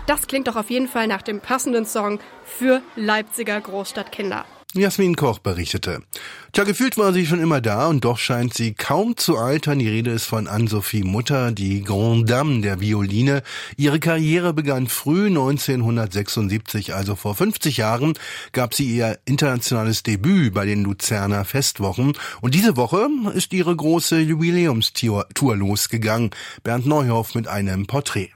Das klingt doch auf jeden Fall nach dem passenden Song für Leipziger Großstadtkinder. Jasmin Koch berichtete. Tja, gefühlt war sie schon immer da und doch scheint sie kaum zu altern. Die Rede ist von Anne-Sophie Mutter, die Grande Dame der Violine. Ihre Karriere begann früh 1976, also vor 50 Jahren, gab sie ihr internationales Debüt bei den Luzerner Festwochen. Und diese Woche ist ihre große Jubiläumstour losgegangen. Bernd Neuhoff mit einem Porträt.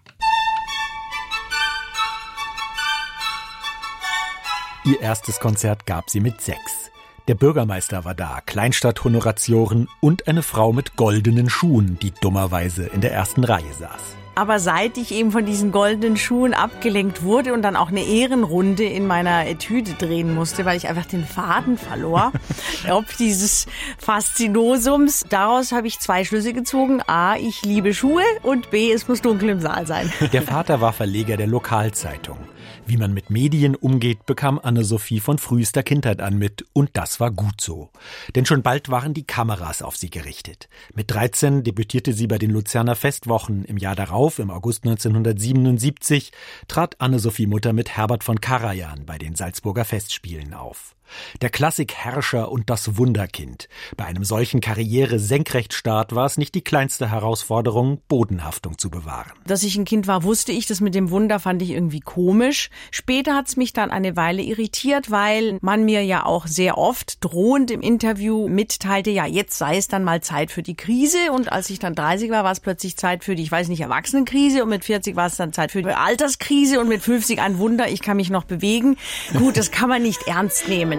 Ihr erstes Konzert gab sie mit 6. Der Bürgermeister war da, Kleinstadt-Honoratioren und eine Frau mit goldenen Schuhen, die dummerweise in der ersten Reihe saß. Aber seit ich eben von diesen goldenen Schuhen abgelenkt wurde und dann auch eine Ehrenrunde in meiner Etüde drehen musste, weil ich einfach den Faden verlor, ob dieses Faszinosums, daraus habe ich 2 Schlüsse gezogen. A, ich liebe Schuhe und B, es muss dunkel im Saal sein. Der Vater war Verleger der Lokalzeitung. Wie man mit Medien umgeht, bekam Anne-Sophie von frühester Kindheit an mit. Und das war gut so. Denn schon bald waren die Kameras auf sie gerichtet. Mit 13 debütierte sie bei den Luzerner Festwochen. Im Jahr darauf, im August 1977, trat Anne-Sophie Mutter mit Herbert von Karajan bei den Salzburger Festspielen auf. Der Klassikherrscher und das Wunderkind. Bei einem solchen Karriere-Senkrechtstart war es nicht die kleinste Herausforderung, Bodenhaftung zu bewahren. Dass ich ein Kind war, wusste ich. Das mit dem Wunder fand ich irgendwie komisch. Später hat es mich dann eine Weile irritiert, weil man mir ja auch sehr oft drohend im Interview mitteilte, ja, jetzt sei es dann mal Zeit für die Krise. Und als ich dann 30 war, war es plötzlich Zeit für die, ich weiß nicht, Erwachsenenkrise. Und mit 40 war es dann Zeit für die Alterskrise. Und mit 50 ein Wunder, ich kann mich noch bewegen. Gut, das kann man nicht ernst nehmen.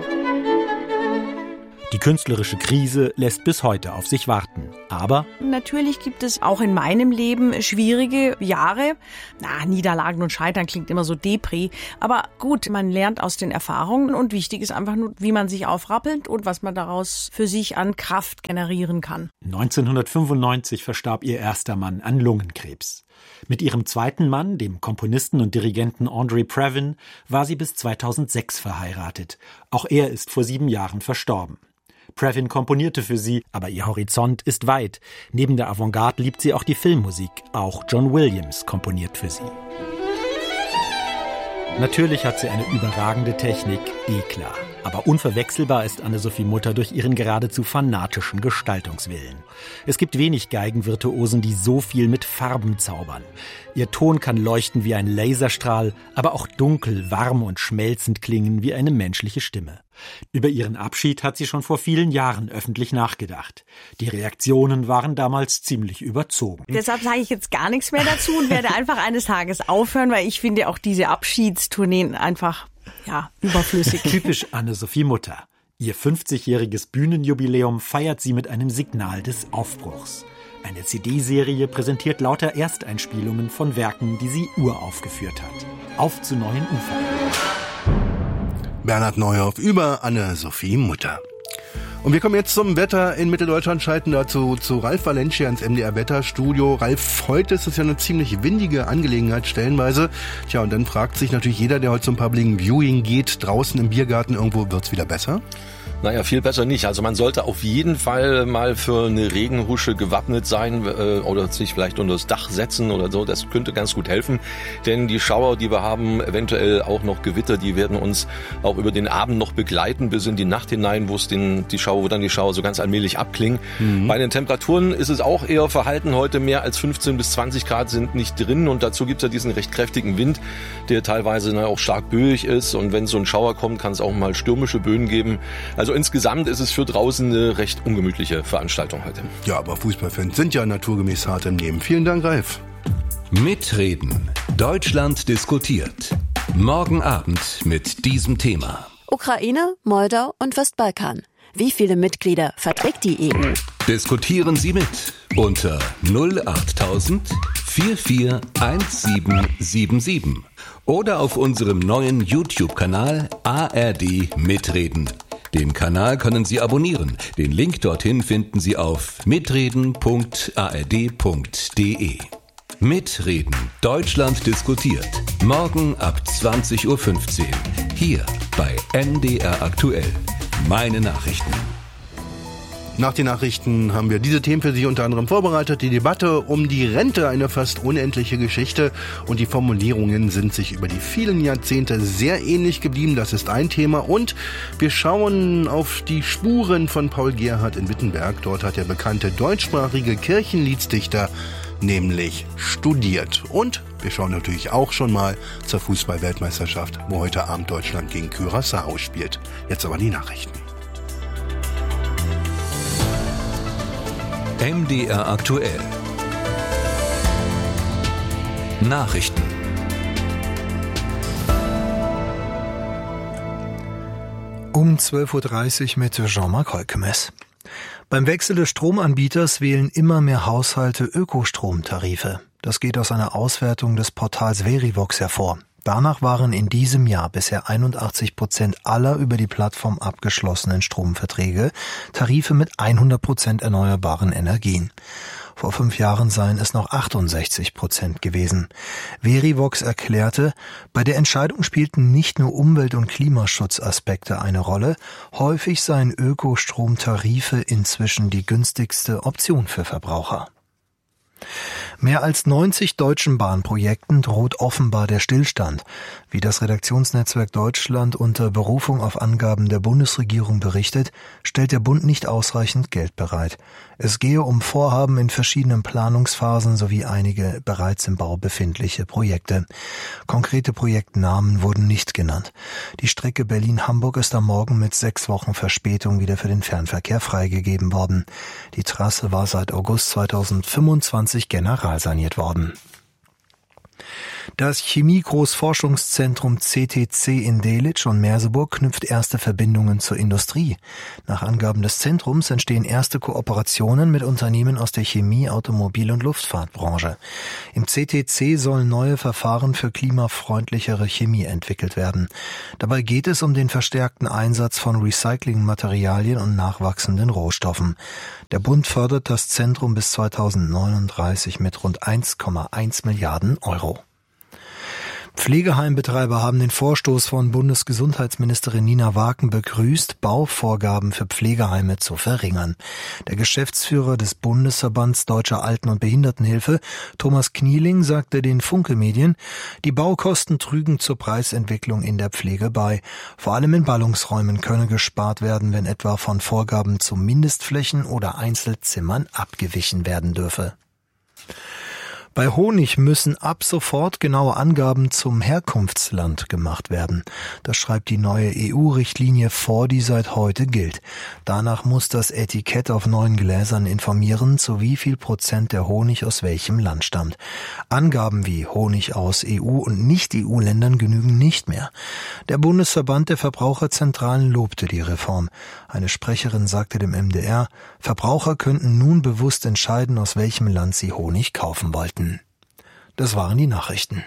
Die künstlerische Krise lässt bis heute auf sich warten. Aber natürlich gibt es auch in meinem Leben schwierige Jahre. Niederlagen und Scheitern klingt immer so Depri. Aber gut, man lernt aus den Erfahrungen und wichtig ist einfach nur, wie man sich aufrappelt und was man daraus für sich an Kraft generieren kann. 1995 verstarb ihr erster Mann an Lungenkrebs. Mit ihrem zweiten Mann, dem Komponisten und Dirigenten Andre Previn, war sie bis 2006 verheiratet. Auch er ist vor 7 Jahren verstorben. Previn komponierte für sie, aber ihr Horizont ist weit. Neben der Avantgarde liebt sie auch die Filmmusik. Auch John Williams komponiert für sie. Natürlich hat sie eine überragende Technik, klar. Aber unverwechselbar ist Anne-Sophie Mutter durch ihren geradezu fanatischen Gestaltungswillen. Es gibt wenig Geigenvirtuosen, die so viel mit Farben zaubern. Ihr Ton kann leuchten wie ein Laserstrahl, aber auch dunkel, warm und schmelzend klingen wie eine menschliche Stimme. Über ihren Abschied hat sie schon vor vielen Jahren öffentlich nachgedacht. Die Reaktionen waren damals ziemlich überzogen. Deshalb sage ich jetzt gar nichts mehr dazu und werde einfach eines Tages aufhören, weil ich finde auch diese Abschiedstourneen einfach überflüssig. Typisch Anne-Sophie Mutter. Ihr 50-jähriges Bühnenjubiläum feiert sie mit einem Signal des Aufbruchs. Eine CD-Serie präsentiert lauter Ersteinspielungen von Werken, die sie uraufgeführt hat. Auf zu neuen Ufern. Bernhard Neuhoff über Anne-Sophie Mutter. Und wir kommen jetzt zum Wetter in Mitteldeutschland, schalten dazu zu Ralf Valencia ins MDR-Wetterstudio. Ralf, heute ist es ja eine ziemlich windige Angelegenheit stellenweise. Tja, und dann fragt sich natürlich jeder, der heute zum Public Viewing geht, draußen im Biergarten irgendwo, wird's wieder besser? Naja, viel besser nicht. Also man sollte auf jeden Fall mal für eine Regenhusche gewappnet sein oder sich vielleicht unter das Dach setzen oder so. Das könnte ganz gut helfen, denn die Schauer, die wir haben, eventuell auch noch Gewitter, die werden uns auch über den Abend noch begleiten bis in die Nacht hinein, wo dann die Schauer so ganz allmählich abklingen. Bei den Temperaturen ist es auch eher verhalten. Heute mehr als 15 bis 20 Grad sind nicht drin und dazu gibt es ja diesen recht kräftigen Wind, der teilweise auch stark böig ist und wenn so ein Schauer kommt, kann es auch mal stürmische Böen geben. Also insgesamt ist es für draußen eine recht ungemütliche Veranstaltung heute. Ja, aber Fußballfans sind ja naturgemäß hart im Nehmen. Vielen Dank, Ralf. Mitreden. Deutschland diskutiert. Morgen Abend mit diesem Thema. Ukraine, Moldau und Westbalkan. Wie viele Mitglieder verträgt die EU? Diskutieren Sie mit unter 08000 441777 oder auf unserem neuen YouTube-Kanal ARD Mitreden. Den Kanal können Sie abonnieren. Den Link dorthin finden Sie auf mitreden.ard.de. Mitreden. Deutschland diskutiert. Morgen ab 20.15 Uhr. Hier bei NDR aktuell. Meine Nachrichten. Nach den Nachrichten haben wir diese Themen für Sie unter anderem vorbereitet. Die Debatte um die Rente, eine fast unendliche Geschichte. Und die Formulierungen sind sich über die vielen Jahrzehnte sehr ähnlich geblieben. Das ist ein Thema. Und wir schauen auf die Spuren von Paul Gerhardt in Wittenberg. Dort hat der bekannte deutschsprachige Kirchenliedsdichter nämlich studiert. Und wir schauen natürlich auch schon mal zur Fußball-Weltmeisterschaft, wo heute Abend Deutschland gegen Curaçao spielt. Jetzt aber die Nachrichten. MDR aktuell. Nachrichten. Um 12.30 Uhr mit Jean-Marc Holkemes. Beim Wechsel des Stromanbieters wählen immer mehr Haushalte Ökostromtarife. Das geht aus einer Auswertung des Portals Verivox hervor. Danach waren in diesem Jahr bisher 81% aller über die Plattform abgeschlossenen Stromverträge Tarife mit 100% erneuerbaren Energien. Vor 5 Jahren seien es noch 68% gewesen. Verivox erklärte, bei der Entscheidung spielten nicht nur Umwelt- und Klimaschutzaspekte eine Rolle, häufig seien Ökostromtarife inzwischen die günstigste Option für Verbraucher. Mehr als 90 deutschen Bahnprojekten droht offenbar der Stillstand. Wie das Redaktionsnetzwerk Deutschland unter Berufung auf Angaben der Bundesregierung berichtet, stellt der Bund nicht ausreichend Geld bereit. Es gehe um Vorhaben in verschiedenen Planungsphasen sowie einige bereits im Bau befindliche Projekte. Konkrete Projektnamen wurden nicht genannt. Die Strecke Berlin-Hamburg ist am Morgen mit 6 Wochen Verspätung wieder für den Fernverkehr freigegeben worden. Die Trasse war seit August 2025 generalsaniert worden. Das Chemie-Großforschungszentrum CTC in Delitzsch und Merseburg knüpft erste Verbindungen zur Industrie. Nach Angaben des Zentrums entstehen erste Kooperationen mit Unternehmen aus der Chemie-, Automobil- und Luftfahrtbranche. Im CTC sollen neue Verfahren für klimafreundlichere Chemie entwickelt werden. Dabei geht es um den verstärkten Einsatz von Recyclingmaterialien und nachwachsenden Rohstoffen. Der Bund fördert das Zentrum bis 2039 mit rund 1,1 Milliarden Euro. Pflegeheimbetreiber haben den Vorstoß von Bundesgesundheitsministerin Nina Waken begrüßt, Bauvorgaben für Pflegeheime zu verringern. Der Geschäftsführer des Bundesverbands Deutscher Alten- und Behindertenhilfe, Thomas Knieling, sagte den Funke-Medien, die Baukosten trügen zur Preisentwicklung in der Pflege bei. Vor allem in Ballungsräumen könne gespart werden, wenn etwa von Vorgaben zu Mindestflächen oder Einzelzimmern abgewichen werden dürfe. Bei Honig müssen ab sofort genaue Angaben zum Herkunftsland gemacht werden. Das schreibt die neue EU-Richtlinie vor, die seit heute gilt. Danach muss das Etikett auf neuen Gläsern informieren, zu wie viel Prozent der Honig aus welchem Land stammt. Angaben wie Honig aus EU- und Nicht-EU-Ländern genügen nicht mehr. Der Bundesverband der Verbraucherzentralen lobte die Reform. Eine Sprecherin sagte dem MDR, Verbraucher könnten nun bewusst entscheiden, aus welchem Land sie Honig kaufen wollten. Das waren die Nachrichten.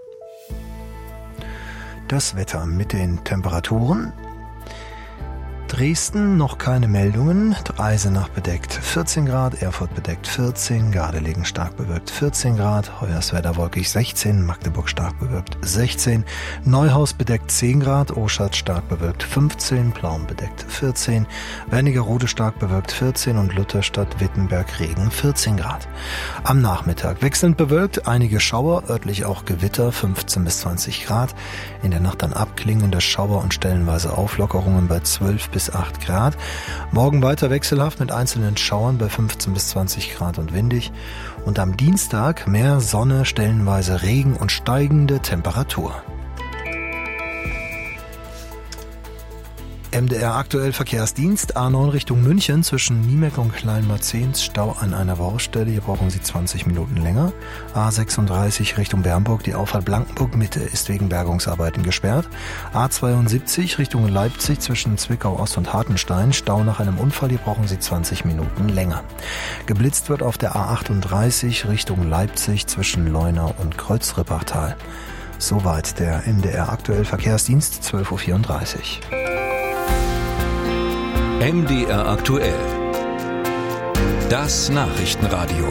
Das Wetter mit den Temperaturen. Dresden noch keine Meldungen, Eisenach bedeckt 14 Grad, Erfurt bedeckt 14, Gardelegen stark bewölkt 14 Grad, Hoyerswerda wolkig 16, Magdeburg stark bewölkt 16, Neuhaus bedeckt 10 Grad, Oschatz stark bewölkt 15, Plauen bedeckt 14, Wernigerode stark bewölkt 14 und Lutherstadt Wittenberg Regen 14 Grad. Am Nachmittag wechselnd bewölkt, einige Schauer, örtlich auch Gewitter 15 bis 20 Grad, in der Nacht dann abklingende Schauer und stellenweise Auflockerungen bei 12 bis 8 Grad. Morgen weiter wechselhaft mit einzelnen Schauern bei 15 bis 20 Grad und windig. Und am Dienstag mehr Sonne, stellenweise Regen und steigende Temperatur. MDR aktuell Verkehrsdienst, A9 Richtung München zwischen Niemeck und Kleinmarzens, Stau an einer Baustelle, hier brauchen Sie 20 Minuten länger. A36 Richtung Bernburg, die Auffahrt Blankenburg Mitte ist wegen Bergungsarbeiten gesperrt. A72 Richtung Leipzig zwischen Zwickau Ost und Hartenstein, Stau nach einem Unfall, hier brauchen Sie 20 Minuten länger. Geblitzt wird auf der A38 Richtung Leipzig zwischen Leuna und Kreuzrippachtal. Soweit der MDR aktuell Verkehrsdienst, 12.34 Uhr. MDR aktuell. Das Nachrichtenradio.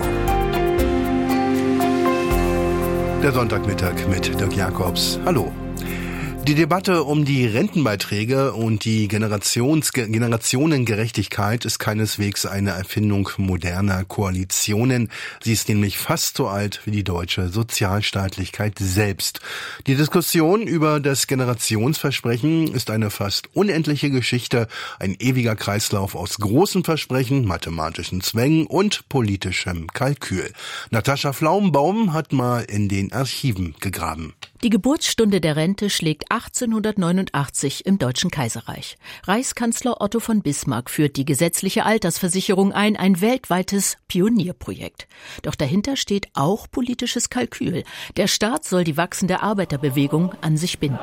Der Sonntagmittag mit Dirk Jacobs. Hallo. Die Debatte um die Rentenbeiträge und die Generationengerechtigkeit ist keineswegs eine Erfindung moderner Koalitionen. Sie ist nämlich fast so alt wie die deutsche Sozialstaatlichkeit selbst. Die Diskussion über das Generationsversprechen ist eine fast unendliche Geschichte, ein ewiger Kreislauf aus großen Versprechen, mathematischen Zwängen und politischem Kalkül. Natascha Pflaumenbaum hat mal in den Archiven gegraben. Die Geburtsstunde der Rente schlägt 1889 im Deutschen Kaiserreich. Reichskanzler Otto von Bismarck führt die gesetzliche Altersversicherung ein weltweites Pionierprojekt. Doch dahinter steht auch politisches Kalkül. Der Staat soll die wachsende Arbeiterbewegung an sich binden.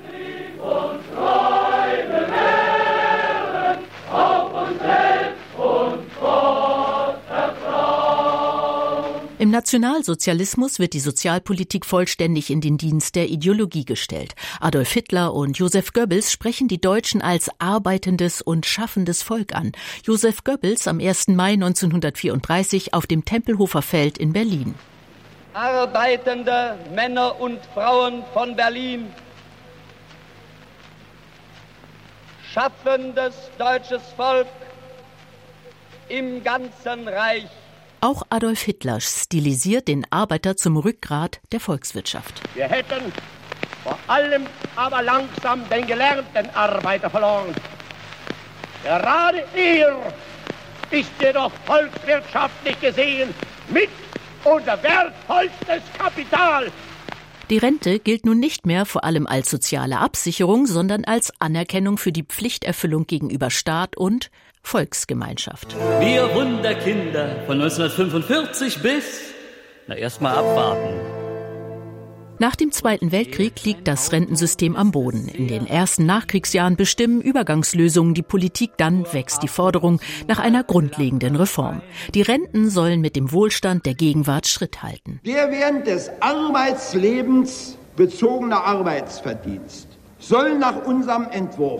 Im Nationalsozialismus wird die Sozialpolitik vollständig in den Dienst der Ideologie gestellt. Adolf Hitler und Joseph Goebbels sprechen die Deutschen als arbeitendes und schaffendes Volk an. Joseph Goebbels am 1. Mai 1934 auf dem Tempelhofer Feld in Berlin. Arbeitende Männer und Frauen von Berlin, schaffendes deutsches Volk im ganzen Reich. Auch Adolf Hitler stilisiert den Arbeiter zum Rückgrat der Volkswirtschaft. Wir hätten vor allem aber langsam den gelernten Arbeiter verloren. Gerade er ist jedoch volkswirtschaftlich gesehen mit unser wertvollstes Kapital. Die Rente gilt nun nicht mehr vor allem als soziale Absicherung, sondern als Anerkennung für die Pflichterfüllung gegenüber Staat und Volksgemeinschaft. Wir Wunderkinder von 1945 bis, erstmal abwarten. Nach dem Zweiten Weltkrieg liegt das Rentensystem am Boden. In den ersten Nachkriegsjahren bestimmen Übergangslösungen die Politik, dann wächst die Forderung nach einer grundlegenden Reform. Die Renten sollen mit dem Wohlstand der Gegenwart Schritt halten. Der während des Arbeitslebens bezogene Arbeitsverdienst soll nach unserem Entwurf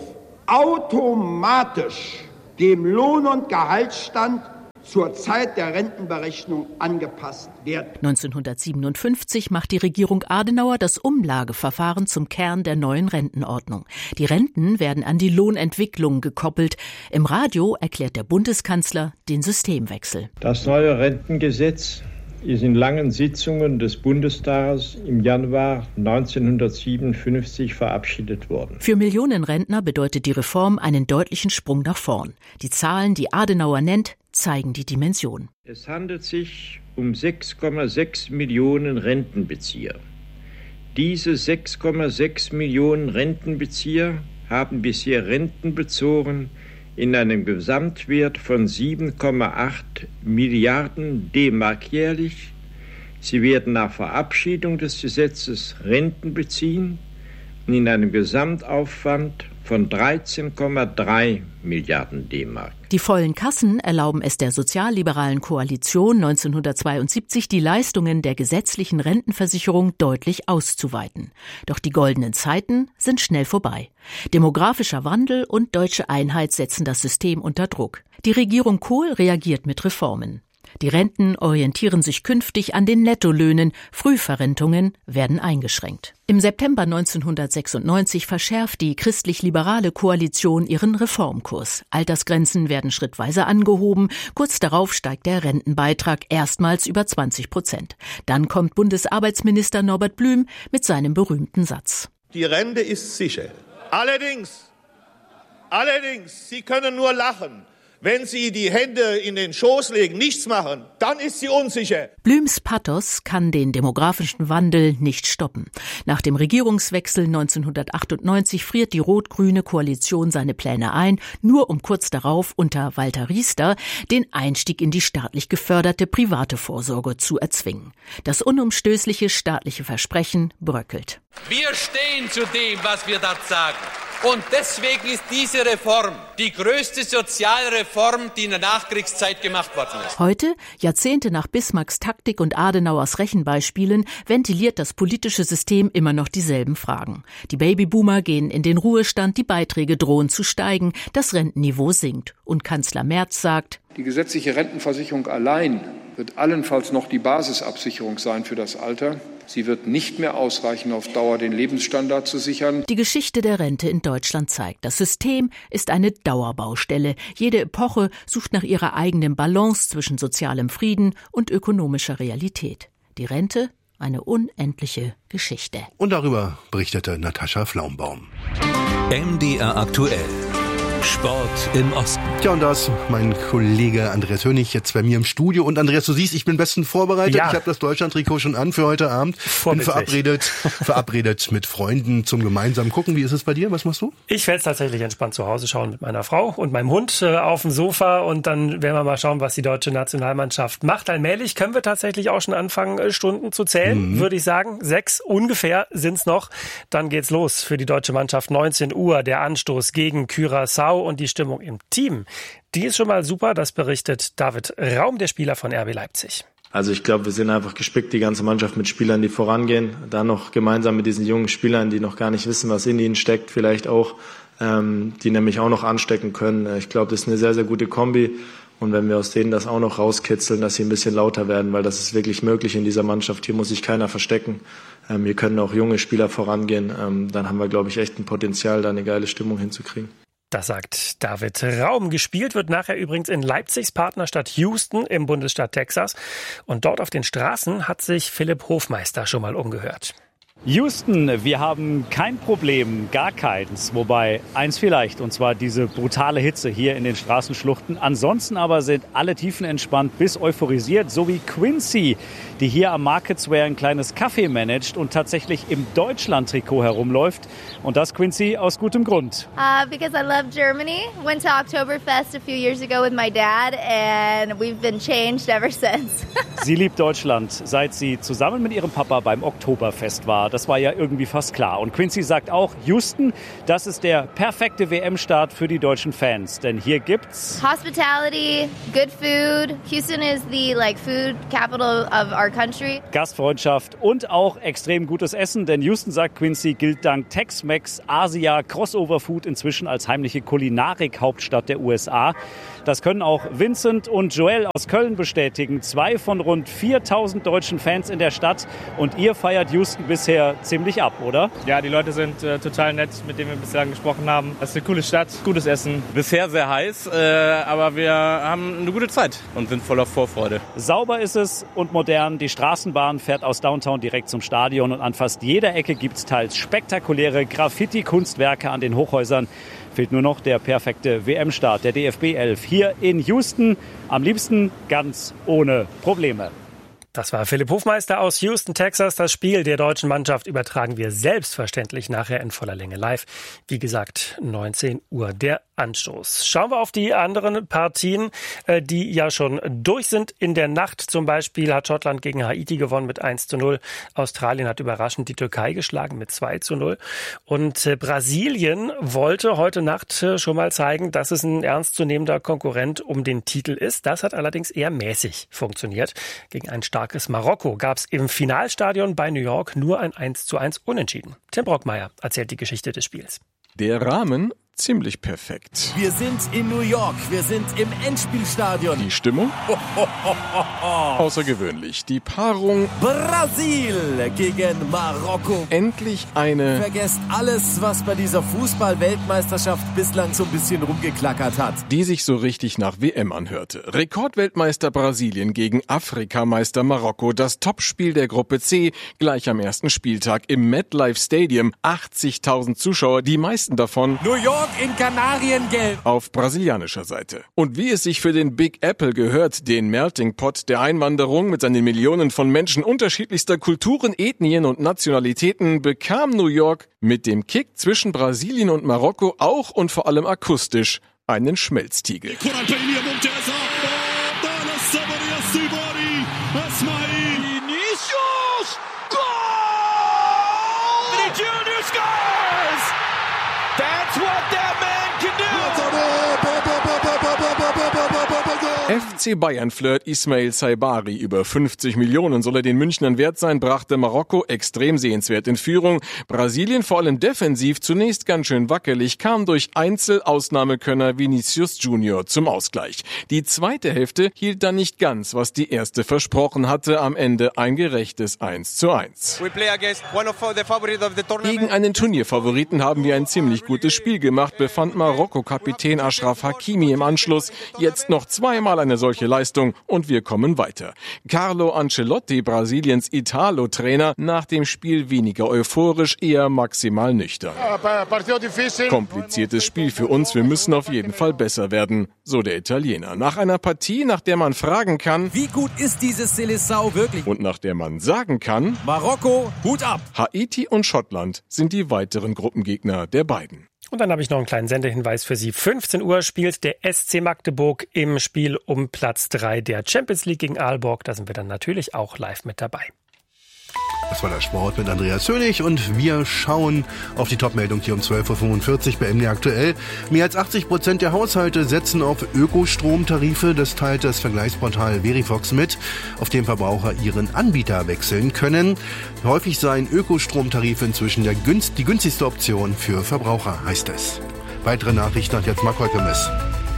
automatisch dem Lohn- und Gehaltsstand zur Zeit der Rentenberechnung angepasst werden. 1957 macht die Regierung Adenauer das Umlageverfahren zum Kern der neuen Rentenordnung. Die Renten werden an die Lohnentwicklung gekoppelt. Im Radio erklärt der Bundeskanzler den Systemwechsel. Das neue Rentengesetz ist in langen Sitzungen des Bundestages im Januar 1957 verabschiedet worden. Für Millionen Rentner bedeutet die Reform einen deutlichen Sprung nach vorn. Die Zahlen, die Adenauer nennt, zeigen die Dimension. Es handelt sich um 6,6 Millionen Rentenbezieher. Diese 6,6 Millionen Rentenbezieher haben bisher Renten bezogen in einem Gesamtwert von 7,8 Milliarden D-Mark jährlich. Sie werden nach Verabschiedung des Gesetzes Renten beziehen in einem Gesamtaufwand von 13,3 Milliarden D-Mark. Die vollen Kassen erlauben es der sozialliberalen Koalition 1972, die Leistungen der gesetzlichen Rentenversicherung deutlich auszuweiten. Doch die goldenen Zeiten sind schnell vorbei. Demografischer Wandel und deutsche Einheit setzen das System unter Druck. Die Regierung Kohl reagiert mit Reformen. Die Renten orientieren sich künftig an den Nettolöhnen, Frühverrentungen werden eingeschränkt. Im September 1996 verschärft die christlich-liberale Koalition ihren Reformkurs. Altersgrenzen werden schrittweise angehoben, kurz darauf steigt der Rentenbeitrag erstmals über 20%. Dann kommt Bundesarbeitsminister Norbert Blüm mit seinem berühmten Satz. Die Rente ist sicher. Allerdings, Sie können nur lachen. Wenn Sie die Hände in den Schoß legen, nichts machen, dann ist sie unsicher. Blüms Pathos kann den demografischen Wandel nicht stoppen. Nach dem Regierungswechsel 1998 friert die rot-grüne Koalition seine Pläne ein, nur um kurz darauf unter Walter Riester den Einstieg in die staatlich geförderte private Vorsorge zu erzwingen. Das unumstößliche staatliche Versprechen bröckelt. Wir stehen zu dem, was wir dort sagen. Und deswegen ist diese Reform die größte Sozialreform, die in der Nachkriegszeit gemacht worden ist. Heute, Jahrzehnte nach Bismarcks Taktik und Adenauers Rechenbeispielen, ventiliert das politische System immer noch dieselben Fragen. Die Babyboomer gehen in den Ruhestand, die Beiträge drohen zu steigen, das Rentenniveau sinkt. Und Kanzler Merz sagt, die gesetzliche Rentenversicherung allein wird allenfalls noch die Basisabsicherung sein für das Alter. Sie wird nicht mehr ausreichen, auf Dauer den Lebensstandard zu sichern. Die Geschichte der Rente in Deutschland zeigt, das System ist eine Dauerbaustelle. Jede Epoche sucht nach ihrer eigenen Balance zwischen sozialem Frieden und ökonomischer Realität. Die Rente, eine unendliche Geschichte. Und darüber berichtete Natascha Flaumbaum. MDR aktuell. Sport im Osten. Tja, und da ist mein Kollege Andreas Hönig jetzt bei mir im Studio. Und Andreas, du siehst, ich bin bestens vorbereitet. Ja. Ich habe das Deutschland-Trikot schon an für heute Abend. Bin verabredet mit Freunden zum gemeinsamen Gucken. Wie ist es bei dir? Was machst du? Ich werde es tatsächlich entspannt zu Hause schauen mit meiner Frau und meinem Hund auf dem Sofa. Und dann werden wir mal schauen, was die deutsche Nationalmannschaft macht. Allmählich können wir tatsächlich auch schon anfangen, Stunden zu zählen, würde ich sagen. 6 ungefähr sind's noch. Dann geht's los für die deutsche Mannschaft. 19 Uhr, der Anstoß gegen Curaçao. Und die Stimmung im Team, die ist schon mal super, das berichtet David Raum, der Spieler von RB Leipzig. Also ich glaube, wir sind einfach gespickt, die ganze Mannschaft mit Spielern, die vorangehen. Dann noch gemeinsam mit diesen jungen Spielern, die noch gar nicht wissen, was in ihnen steckt, vielleicht auch, die nämlich auch noch anstecken können. Ich glaube, das ist eine sehr, sehr gute Kombi. Und wenn wir aus denen das auch noch rauskitzeln, dass sie ein bisschen lauter werden, weil das ist wirklich möglich in dieser Mannschaft. Hier muss sich keiner verstecken. Hier können auch junge Spieler vorangehen. Dann haben wir, glaube ich, echt ein Potenzial, da eine geile Stimmung hinzukriegen. Das sagt David Raum. Gespielt wird nachher übrigens in Leipzigs Partnerstadt Houston im Bundesstaat Texas. Und dort auf den Straßen hat sich Philipp Hofmeister schon mal umgehört. Houston, wir haben kein Problem, gar keins. Wobei eins vielleicht, und zwar diese brutale Hitze hier in den Straßenschluchten. Ansonsten aber sind alle tiefenentspannt bis euphorisiert, so wie Quincy, die hier am Market Square ein kleines Café managt und tatsächlich im Deutschland-Trikot herumläuft. Und das, Quincy, aus gutem Grund. Because I love Germany. Went to Oktoberfest a few years ago with my dad and we've been changed ever since. Sie liebt Deutschland, seit sie zusammen mit ihrem Papa beim Oktoberfest war. Das war ja irgendwie fast klar. Und Quincy sagt auch, Houston, das ist der perfekte WM-Start für die deutschen Fans. Denn hier gibt's Hospitality, good food. Houston is the food capital of our country. Gastfreundschaft und auch extrem gutes Essen. Denn Houston, sagt Quincy, gilt dank Tex-Mex, Asia, Crossover Food inzwischen als heimliche Kulinarik-Hauptstadt der USA. Das können auch Vincent und Joel aus Köln bestätigen. 2 von rund 4.000 deutschen Fans in der Stadt. Und ihr feiert Houston bisher ziemlich ab, oder? Ja, die Leute sind total nett, mit denen wir bislang gesprochen haben. Das ist eine coole Stadt, gutes Essen. Bisher sehr heiß, aber wir haben eine gute Zeit und sind voller Vorfreude. Sauber ist es und modern. Die Straßenbahn fährt aus Downtown direkt zum Stadion und an fast jeder Ecke gibt es teils spektakuläre Graffiti-Kunstwerke an den Hochhäusern. Fehlt nur noch der perfekte WM-Start der DFB 11 hier in Houston. Am liebsten ganz ohne Probleme. Das war Philipp Hofmeister aus Houston, Texas. Das Spiel der deutschen Mannschaft übertragen wir selbstverständlich nachher in voller Länge live. Wie gesagt, 19 Uhr der Anstoß. Schauen wir auf die anderen Partien, die ja schon durch sind. In der Nacht zum Beispiel hat Schottland gegen Haiti gewonnen mit 1:0. Australien hat überraschend die Türkei geschlagen mit 2:0. Und Brasilien wollte heute Nacht schon mal zeigen, dass es ein ernstzunehmender Konkurrent um den Titel ist. Das hat allerdings eher mäßig funktioniert. Gegen ein starkes Marokko gab es im Finalstadion bei New York nur ein 1:1 Unentschieden. Tim Brockmeier erzählt die Geschichte des Spiels. Der Rahmen ziemlich perfekt. Wir sind in New York, wir sind im Endspielstadion. Die Stimmung? Außergewöhnlich. Die Paarung Brasil gegen Marokko. Endlich eine... Vergesst alles, was bei dieser Fußball-Weltmeisterschaft bislang so ein bisschen rumgeklackert hat. Die sich so richtig nach WM anhörte. Rekordweltmeister Brasilien gegen Afrikameister Marokko. Das Topspiel der Gruppe C gleich am ersten Spieltag im MetLife Stadium. 80.000 Zuschauer, die meisten davon... New York in Kanariengelb. Auf brasilianischer Seite. Und wie es sich für den Big Apple gehört, den Melting Pot der Einwanderung mit seinen Millionen von Menschen unterschiedlichster Kulturen, Ethnien und Nationalitäten, bekam New York mit dem Kick zwischen Brasilien und Marokko auch und vor allem akustisch einen Schmelztiegel. FC Bayern-Flirt Ismail Saibari. Über 50 Millionen soll er den Münchnern wert sein, brachte Marokko extrem sehenswert in Führung. Brasilien vor allem defensiv zunächst ganz schön wackelig, kam durch Einzel-Ausnahmekönner Vinicius Junior zum Ausgleich. Die zweite Hälfte hielt dann nicht ganz, was die erste versprochen hatte. Am Ende ein gerechtes 1:1. Gegen einen Turnierfavoriten haben wir ein ziemlich gutes Spiel gemacht, befand Marokko-Kapitän Achraf Hakimi im Anschluss. Jetzt noch zweimal eine solche Leistung und wir kommen weiter. Carlo Ancelotti, Brasiliens Italo-Trainer, nach dem Spiel weniger euphorisch, eher maximal nüchtern. Kompliziertes Spiel für uns, wir müssen auf jeden Fall besser werden, so der Italiener. Nach einer Partie, nach der man fragen kann, wie gut ist dieses Seleção wirklich? Und nach der man sagen kann, Marokko, Hut ab! Haiti und Schottland sind die weiteren Gruppengegner der beiden. Und dann habe ich noch einen kleinen Sendehinweis für Sie. 15 Uhr spielt der SC Magdeburg im Spiel um Platz 3 der Champions League gegen Aalborg. Da sind wir dann natürlich auch live mit dabei. Das war der Sport mit Andreas Hönig und wir schauen auf die Top-Meldung hier um 12.45 Uhr bei MD Aktuell. Mehr als 80% der Haushalte setzen auf Ökostromtarife. Das teilt das Vergleichsportal Verivox mit, auf dem Verbraucher ihren Anbieter wechseln können. Häufig seien Ökostromtarife inzwischen die günstigste Option für Verbraucher, heißt es. Weitere Nachrichten hat jetzt Mark Holkemes.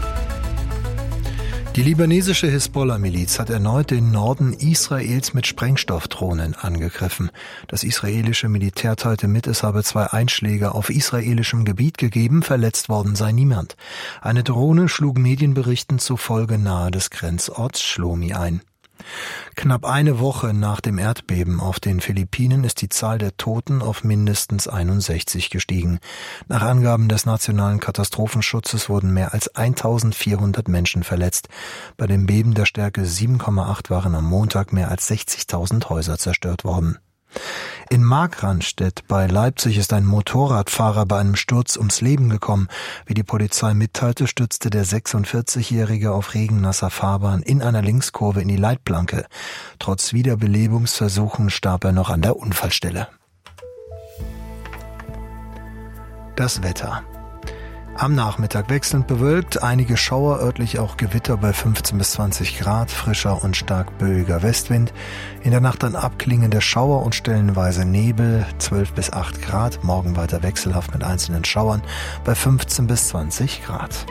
Die libanesische Hisbollah-Miliz hat erneut den Norden Israels mit Sprengstoffdrohnen angegriffen. Das israelische Militär teilte mit, es habe 2 Einschläge auf israelischem Gebiet gegeben, verletzt worden sei niemand. Eine Drohne schlug Medienberichten zufolge nahe des Grenzorts Shlomi ein. Knapp eine Woche nach dem Erdbeben auf den Philippinen ist die Zahl der Toten auf mindestens 61 gestiegen. Nach Angaben des Nationalen Katastrophenschutzes wurden mehr als 1400 Menschen verletzt. Bei dem Beben der Stärke 7,8 waren am Montag mehr als 60.000 Häuser zerstört worden. In Markranstädt bei Leipzig ist ein Motorradfahrer bei einem Sturz ums Leben gekommen. Wie die Polizei mitteilte, stürzte der 46-Jährige auf regennasser Fahrbahn in einer Linkskurve in die Leitplanke. Trotz Wiederbelebungsversuchen starb er noch an der Unfallstelle. Das Wetter. Am Nachmittag wechselnd bewölkt, einige Schauer, örtlich auch Gewitter bei 15 bis 20 Grad, frischer und stark böiger Westwind. In der Nacht dann abklingende Schauer und stellenweise Nebel, 12 bis 8 Grad, morgen weiter wechselhaft mit einzelnen Schauern bei 15 bis 20 Grad.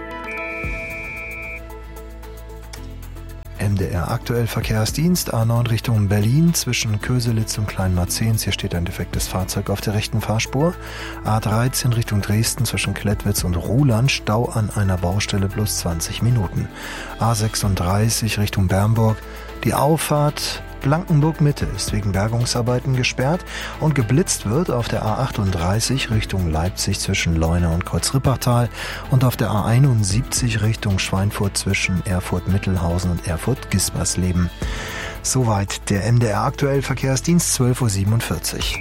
MDR aktuell Verkehrsdienst, A9 Richtung Berlin zwischen Köselitz und Kleinmarzehns. Hier steht ein defektes Fahrzeug auf der rechten Fahrspur. A13 Richtung Dresden zwischen Klettwitz und Ruhland, Stau an einer Baustelle plus 20 Minuten. A36 Richtung Bernburg, die Auffahrt Blankenburg-Mitte ist wegen Bergungsarbeiten gesperrt und geblitzt wird auf der A38 Richtung Leipzig zwischen Leuna und Kreuzrippachtal und auf der A71 Richtung Schweinfurt zwischen Erfurt-Mittelhausen und Erfurt-Gispersleben. Soweit der MDR aktuell Verkehrsdienst 12.47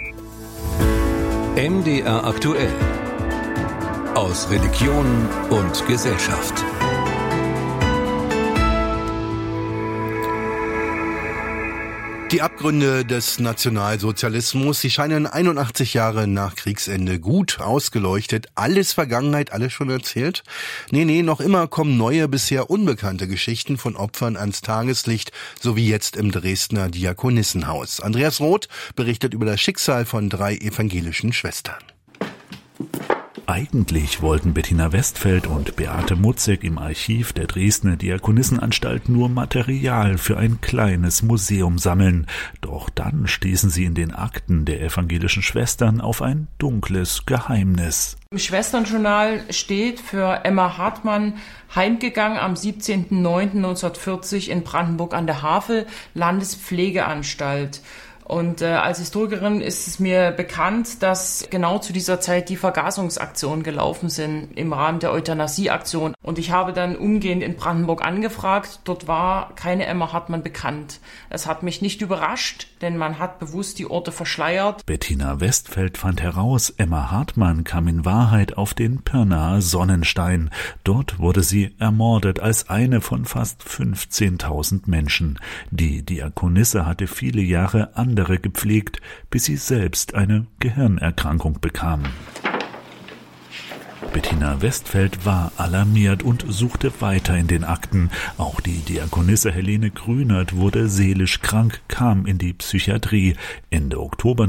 Uhr. MDR aktuell. Aus Religion und Gesellschaft. Die Abgründe des Nationalsozialismus, die scheinen 81 Jahre nach Kriegsende gut ausgeleuchtet. Alles Vergangenheit, alles schon erzählt? Nee, noch immer kommen neue, bisher unbekannte Geschichten von Opfern ans Tageslicht, so wie jetzt im Dresdner Diakonissenhaus. Andreas Roth berichtet über das Schicksal von 3 evangelischen Schwestern. Eigentlich wollten Bettina Westfeld und Beate Mutzek im Archiv der Dresdner Diakonissenanstalt nur Material für ein kleines Museum sammeln. Doch dann stießen sie in den Akten der evangelischen Schwestern auf ein dunkles Geheimnis. Im Schwesternjournal steht für Emma Hartmann, heimgegangen am 17.09.1940 in Brandenburg an der Havel, Landespflegeanstalt. Und als Historikerin ist es mir bekannt, dass genau zu dieser Zeit die Vergasungsaktionen gelaufen sind im Rahmen der Euthanasieaktion. Und ich habe dann umgehend in Brandenburg angefragt. Dort war keine Emma Hartmann bekannt. Es hat mich nicht überrascht, denn man hat bewusst die Orte verschleiert. Bettina Westfeld fand heraus, Emma Hartmann kam in Wahrheit auf den Pirnaer Sonnenstein. Dort wurde sie ermordet als eine von fast 15.000 Menschen. Die Diakonisse hatte viele Jahre andere gepflegt, bis sie selbst eine Gehirnerkrankung bekam. Bettina Westfeld war alarmiert und suchte weiter in den Akten. Auch die Diakonisse Helene Grünert wurde seelisch krank, kam in die Psychiatrie. Ende Oktober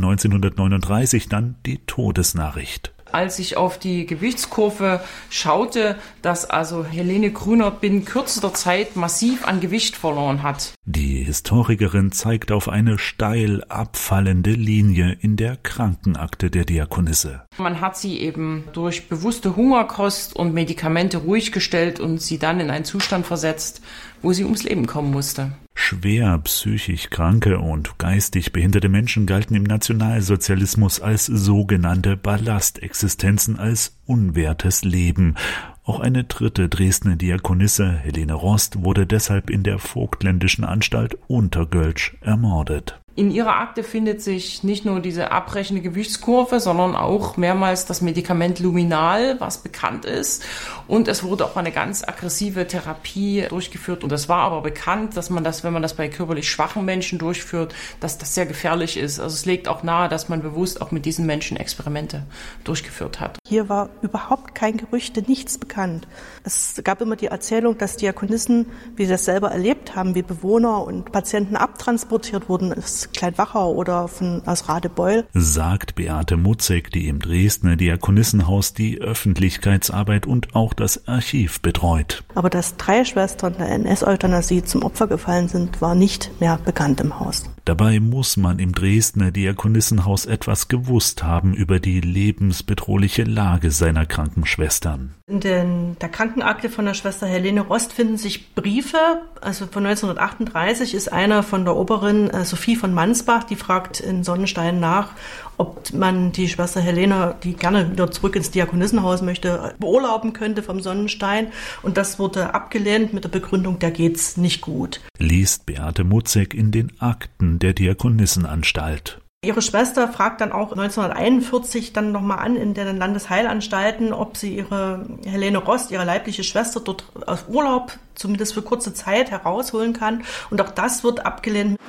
1939 dann die Todesnachricht. Als ich auf die Gewichtskurve schaute, dass also Helene Grünert binnen kürzester Zeit massiv an Gewicht verloren hat. Die Historikerin zeigt auf eine steil abfallende Linie in der Krankenakte der Diakonisse. Man hat sie eben durch bewusste Hungerkost und Medikamente ruhig gestellt und sie dann in einen Zustand versetzt, wo sie ums Leben kommen musste. Schwer psychisch kranke und geistig behinderte Menschen galten im Nationalsozialismus als sogenannte Ballastexistenzen, als unwertes Leben. Auch eine dritte Dresdner Diakonisse, Helene Rost, wurde deshalb in der vogtländischen Anstalt Untergölsch ermordet. In ihrer Akte findet sich nicht nur diese abbrechende Gewichtskurve, sondern auch mehrmals das Medikament Luminal, was bekannt ist. Und es wurde auch eine ganz aggressive Therapie durchgeführt. Und es war aber bekannt, dass man das, wenn man das bei körperlich schwachen Menschen durchführt, dass das sehr gefährlich ist. Also es legt auch nahe, dass man bewusst auch mit diesen Menschen Experimente durchgeführt hat. Hier war überhaupt kein Gerüchte, nichts bekannt. Es gab immer die Erzählung, dass Diakonissen, wie sie das selber erlebt haben, wie Bewohner und Patienten abtransportiert wurden, Kleinwachau oder aus Radebeul. Sagt Beate Mutzek, die im Dresdner Diakonissenhaus die Öffentlichkeitsarbeit und auch das Archiv betreut. Aber dass 3 Schwestern der NS-Euthanasie zum Opfer gefallen sind, war nicht mehr bekannt im Haus. Dabei muss man im Dresdner Diakonissenhaus etwas gewusst haben über die lebensbedrohliche Lage seiner kranken Schwestern. In der Krankenakte von der Schwester Helene Rost finden sich Briefe. Also von 1938 ist einer von der Oberin Sophie von Mansbach, die fragt in Sonnenstein nach, ob man die Schwester Helene, die gerne wieder zurück ins Diakonissenhaus möchte, beurlauben könnte vom Sonnenstein. Und das wurde abgelehnt mit der Begründung, da geht's nicht gut. Liest Beate Mutzek in den Akten der Diakonissenanstalt. Ihre Schwester fragt dann auch 1941 dann nochmal an in den Landesheilanstalten, ob sie ihre Helene Rost, ihre leibliche Schwester, dort aus Urlaub zumindest für kurze Zeit herausholen kann. Und auch das wird abgelehnt.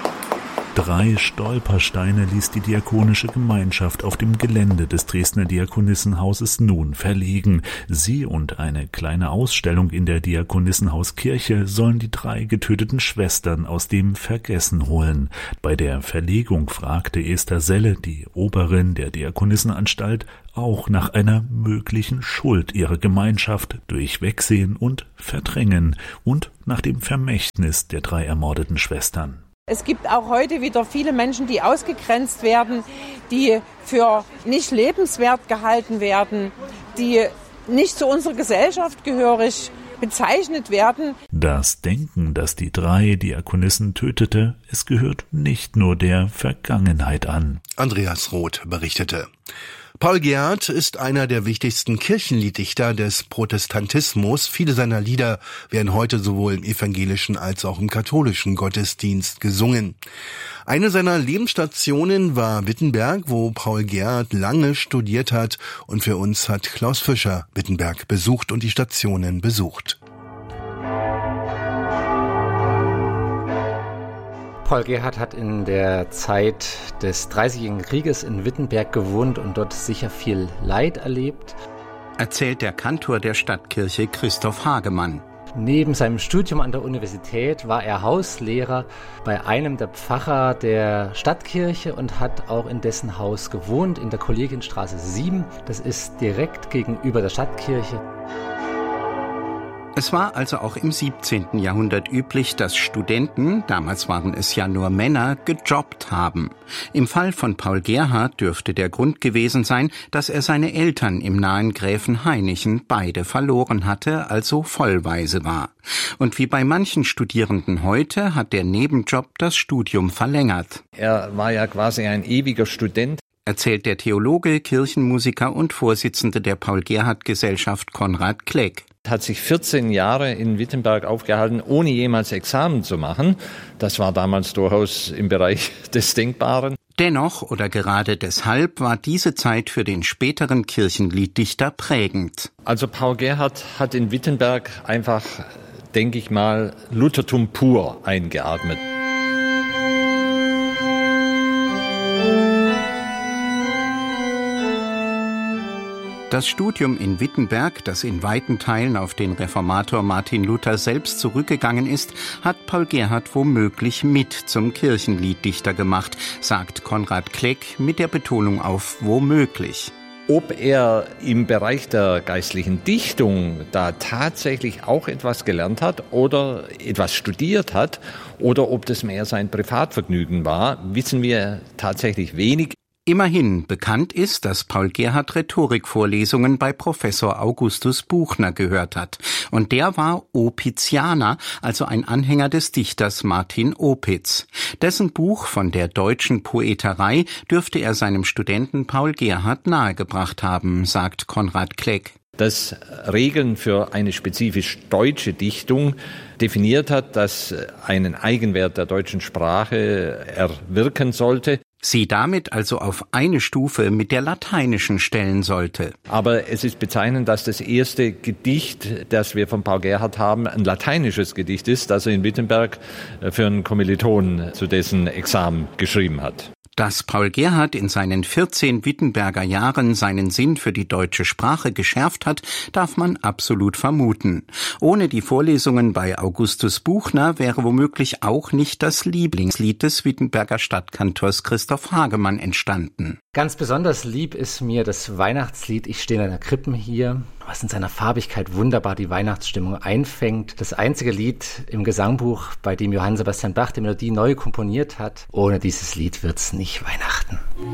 3 Stolpersteine ließ die diakonische Gemeinschaft auf dem Gelände des Dresdner Diakonissenhauses nun verlegen. Sie und eine kleine Ausstellung in der Diakonissenhauskirche sollen die 3 getöteten Schwestern aus dem Vergessen holen. Bei der Verlegung fragte Esther Selle, die Oberin der Diakonissenanstalt, auch nach einer möglichen Schuld ihrer Gemeinschaft durch Wegsehen und Verdrängen und nach dem Vermächtnis der 3 ermordeten Schwestern. Es gibt auch heute wieder viele Menschen, die ausgegrenzt werden, die für nicht lebenswert gehalten werden, die nicht zu unserer Gesellschaft gehörig bezeichnet werden. Das Denken, das die 3 Diakonissen tötete, es gehört nicht nur der Vergangenheit an. Andreas Roth berichtete. Paul Gerhardt ist einer der wichtigsten Kirchenlieddichter des Protestantismus. Viele seiner Lieder werden heute sowohl im evangelischen als auch im katholischen Gottesdienst gesungen. Eine seiner Lebensstationen war Wittenberg, wo Paul Gerhardt lange studiert hat. Und für uns hat Klaus Fischer Wittenberg besucht und die Stationen besucht. Paul Gerhardt hat in der Zeit des Dreißigjährigen Krieges in Wittenberg gewohnt und dort sicher viel Leid erlebt. Erzählt der Kantor der Stadtkirche Christoph Hagemann. Neben seinem Studium an der Universität war er Hauslehrer bei einem der Pfarrer der Stadtkirche und hat auch in dessen Haus gewohnt, in der Kollegienstraße 7. Das ist direkt gegenüber der Stadtkirche. Es war also auch im 17. Jahrhundert üblich, dass Studenten, damals waren es ja nur Männer, gejobbt haben. Im Fall von Paul Gerhardt dürfte der Grund gewesen sein, dass er seine Eltern im nahen Gräfenhainichen beide verloren hatte, also vollwaise war. Und wie bei manchen Studierenden heute hat der Nebenjob das Studium verlängert. Er war ja quasi ein ewiger Student. Erzählt der Theologe, Kirchenmusiker und Vorsitzende der Paul-Gerhardt-Gesellschaft Konrad Kleck. Hat sich 14 Jahre in Wittenberg aufgehalten, ohne jemals Examen zu machen. Das war damals durchaus im Bereich des Denkbaren. Dennoch oder gerade deshalb war diese Zeit für den späteren Kirchenlieddichter prägend. Also Paul Gerhardt hat in Wittenberg einfach, denke ich mal, Luthertum pur eingeatmet. Das Studium in Wittenberg, das in weiten Teilen auf den Reformator Martin Luther selbst zurückgegangen ist, hat Paul Gerhardt womöglich mit zum Kirchenlieddichter gemacht, sagt Konrad Kleck mit der Betonung auf womöglich. Ob er im Bereich der geistlichen Dichtung da tatsächlich auch etwas gelernt hat oder etwas studiert hat oder ob das mehr sein Privatvergnügen war, wissen wir tatsächlich wenig. Immerhin bekannt ist, dass Paul Gerhardt Rhetorikvorlesungen bei Professor Augustus Buchner gehört hat. Und der war Opitzianer, also ein Anhänger des Dichters Martin Opitz. Dessen Buch von der deutschen Poeterei dürfte er seinem Studenten Paul Gerhardt nahegebracht haben, sagt Konrad Kleck. Das Regeln für eine spezifisch deutsche Dichtung definiert hat, das einen Eigenwert der deutschen Sprache erwirken sollte. Sie damit also auf eine Stufe mit der lateinischen stellen sollte. Aber es ist bezeichnend, dass das erste Gedicht, das wir von Paul Gerhardt haben, ein lateinisches Gedicht ist, das er in Wittenberg für einen Kommiliton zu dessen Examen geschrieben hat. Dass Paul Gerhardt in seinen 14 Wittenberger Jahren seinen Sinn für die deutsche Sprache geschärft hat, darf man absolut vermuten. Ohne die Vorlesungen bei Augustus Buchner wäre womöglich auch nicht das Lieblingslied des Wittenberger Stadtkantors Christoph Hagemann entstanden. Ganz besonders lieb ist mir das Weihnachtslied Ich stehe in einer Krippe hier, was in seiner Farbigkeit wunderbar die Weihnachtsstimmung einfängt. Das einzige Lied im Gesangbuch, bei dem Johann Sebastian Bach die Melodie neu komponiert hat. Ohne dieses Lied wird's nicht Weihnachten.